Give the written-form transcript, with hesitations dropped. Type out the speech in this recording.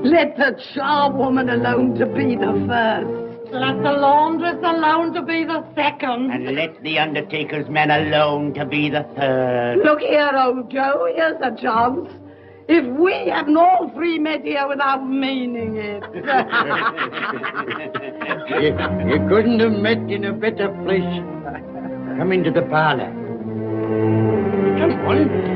Let the charwoman alone to be the first. Let the laundress alone to be the second. And let the undertaker's man alone to be the third. Look here, old Joe, here's a chance. If we hadn't all three met here without meaning it. You couldn't have met in a better place. Come into the parlor. Come on.